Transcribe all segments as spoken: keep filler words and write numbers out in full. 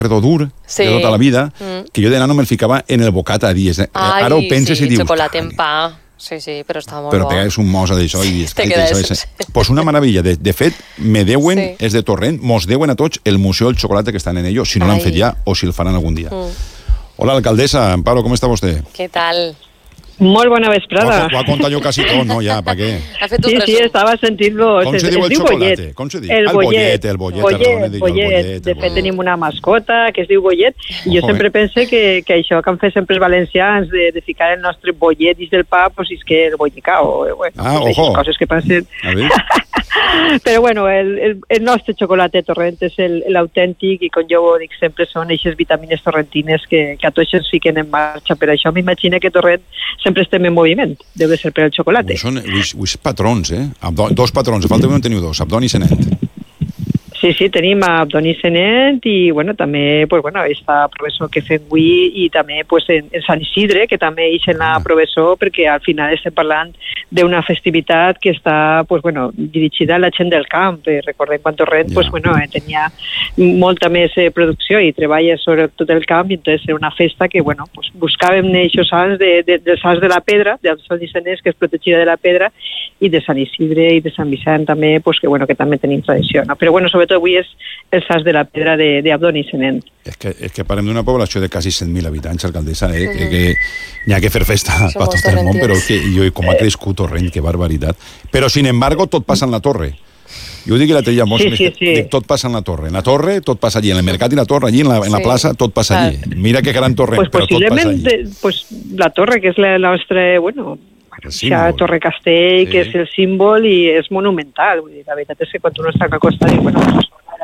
dur sí. de tota la vida, mm. que jo de nano me'l ficava en el bocata a dies. Ai, ara ho penses sí, i dius... xocolata en pa. Sí, sí, però està molt però bo. Però pegues un mosa d'això i dius... Te quedes... Pues una meravella. De, de fet, me deuen, sí. és de Torrent, mos deuen a tots el Museu del Xocolate que estan en ello, si no l'han fet ja o si el faran algun dia. Mm. Hola, alcaldessa. Amparo, com està vostè? Què tal? Molt bona vesprada. Ho ha contat jo quasi tot, no? Ja, ¿para qué? Sí, sí, estava sentint-lo. Com se diu el xocolate? Com se diu? El bollet. El bollet, bollet, bollet. De fet, tenim una mascota que es diu bollet, i jo sempre pense que, que això que han fet sempre els valencians, de, de ficar el nostre bollet dins del pa, pues és que el bollicao. Bueno, ah, ojo. Coses que passen. Però bueno, el, el, el nostre xocolate Torrent és l'autèntic, i com jo ho dic sempre, són aquestes vitamines torrentines que, que a tots ens fiquen en marxa. Per això m'imagino que Torrent sempre estem en moviment. Deu de ser per el xocolate. Són uns patrons, eh? Dos patrons, falta que no en teniu dos, Abdón i Senent. Sí, sí, tenim a Abdón i Senent i, bueno, també, pues, bueno, està professor que fem avui i també, pues, en, en Sant Isidre, que també hi sent la professor, perquè al final estem parlant d'una festivitat que està, pues, bueno, dirigida a la gent del camp. Eh, recordem quan Torrent, ja. pues, bueno, eh, tenia molta més eh, producció i treballa sobre tot el camp, i entonces era una festa que, bueno, pues, buscàvem aquests sants de, de, dels sants de la pedra, d'Abdón i Senent, que és protegida de la pedra, i de Sant Isidre i de Sant Vicent també, pues, que, bueno, que també tenim tradició, no? Però, bueno, sobretot avui és el sas de la pedra d'Abdón i Senent. És que, és que parlem d'una població de quasi cent mil habitants, alcaldessa, eh? Mm. que, que n'hi ha que fer festa per tot el món, però que jo com ha crescut Torrent, que barbaritat. Però, sin embargo, tot passa en la torre. Jo ho dic que la teia molt, sí, sí, sí. Dic, tot passa en la torre. En la torre, tot passa allí. En el mercat i la torre, allí en la, en la sí. plaça, tot passa allí. Mira que gran Torrent, pues però tot passa allí. De, pues, la torre, que és la nostra, bueno... Ja, Torre Castell, sí. que és el símbol i és monumental. Vull dir, la veritat és que quan tu no estàs al costat i, bueno,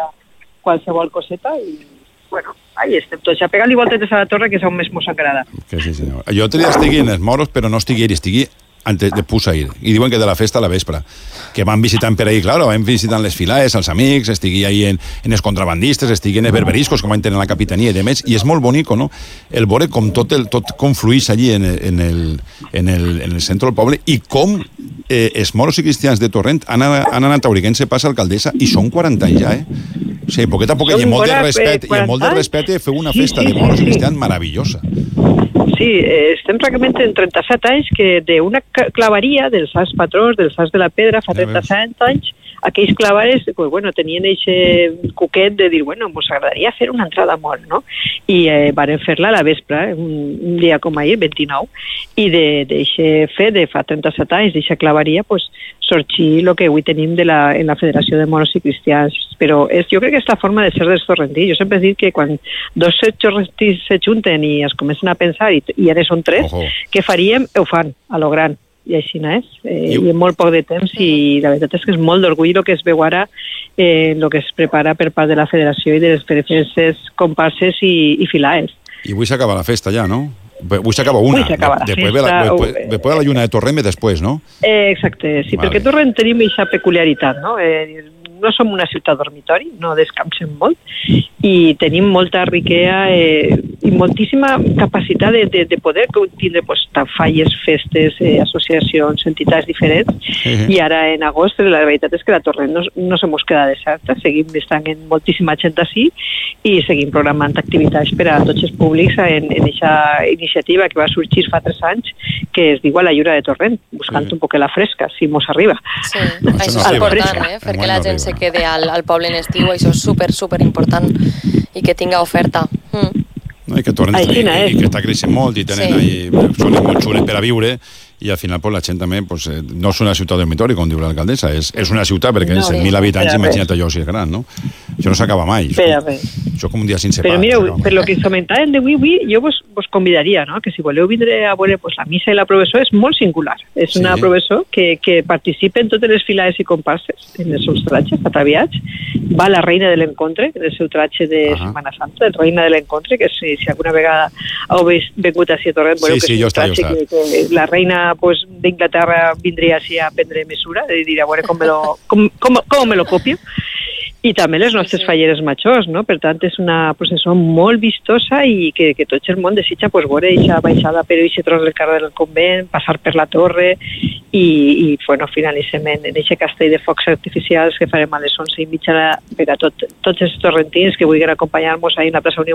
qualsevol coseta i, bueno, ahí estem tots a pegar-li voltetes a la torre, que és on més mos agrada. Que sí, senyor. Jo te estigui en els moros, però no estigui, estigui antes de Pusair. I diuen que de la festa a la vespre. Que van visitant per ahí, claro, van visitant les filaes, els amics, estigui ahí en, en els contrabandistes, estigui en els berberiscos, com van tenir la capitania i demés, i és molt bonico, no? El veure com tot, el, tot confluís allí en, en, el, en, el, en el centre del poble i com eh, els moros i cristians de Torrent han, han anat auriguent-se pas alcaldessa i són quaranta anys ja, eh? O sigui, poquet a poquet, i amb molt de respecte, i amb molt de respecte feu una festa de moros i cristians meravellosa. Sí, eh, estem pràcticament en trenta-set anys que d'una claveria dels sants patrons, dels sants de la pedra, fa trenta-set anys, aquells clavares, pues, bueno, tenien aquest cuquet de dir, bueno, ens agradaria fer una entrada a mort, no? I eh, varen fer-la a la vespre, un, un dia com ahir, vint-i-nou, i d'aquest fet, de fa trenta-set anys, d'aquesta claveria, pues, sorgir el que avui tenim de la, en la Federació de Moros i Cristians. Però és, jo crec que és la forma de ser dels torrentins. Jo sempre he dit que quan dos torrentins se junten i es comencen a pensar, i, i ara són tres, Ojo. què faríem? Ho fan, a lo gran. I així no és, eh, I... i en molt poc de temps, i la veritat és que és molt d'orgull el que es veu ara, eh, el que es prepara per part de la federació i de les diferents comparses i, i filaes. I avui s'acaba la festa ja, no? Avui s'acaba una. Avui s'acaba la després festa. La, després, després la lluna de Torrent ve després, no? Eh, exacte, sí, vale. Perquè Torrent tenim aquesta peculiaritat, no? Eh, no som una ciutat dormitori, no descansem molt, i tenim molta riquea eh, i moltíssima capacitat de, de, de poder tindre pues, falles, festes, eh, associacions, entitats diferents, uh-huh. i ara en agost la veritat és que la Torrent no, no se mos queda deserta, seguim estant en moltíssima gent així i seguim programant activitats per a tots els públics en aquesta iniciativa que va sorgir fa tres anys, que es diu a la Llura de Torrent, buscant uh-huh. un poc la fresca, si mos arriba. Sí, no, això, això és important, eh? Perquè la gent se quede al, al poble en estiu, això és super, super important i que tinga oferta. Mm. No, i que Torrent i, i que està creixent molt i tenen sí. ahí, són molt xules per a viure, i al final pues, la gent també pues, eh, no és una ciutat dormitori, com diu l'alcaldessa, és, és una ciutat perquè no, cent mil habitants, imagina't allò si és gran, no? Això no s'acaba mai. Això, això com un dia sense Però pa. mireu, per lo que comentàvem d'avui, avui, jo vos, vos convidaria, no? Que si voleu vindre a veure pues, la missa i la professó és molt singular. És sí. una professó que, que participa en totes les filaes i comparses, en els seus tratges ataviats. Va la reina de l'encontre, en el seu tratge de uh-huh. Setmana Santa, el reina de l'encontre, que si, si alguna vegada heu vengut a Torrent, sí, bueno, sí, que és un tratge que, que la reina pues, d'Inglaterra vindria així a prendre mesura, de dir, a veure com me lo, com, com, com me lo copio. I també les nostres sí, sí. falleres majors, no? Per tant, és una processó molt vistosa i que, que tot el món desitja pues, veure aquesta baixada per aquest tros del carrer del convent, passar per la torre i, i bueno, finalitzem en aquest castell de focs artificials que farem a les onze i mitja per a tot, tots els torrentins que vulguin acompanyar-nos ahir en la plaça Unió